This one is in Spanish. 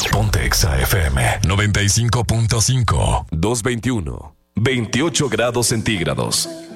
Ponte Exa FM 95.5. 221. 28 grados centígrados.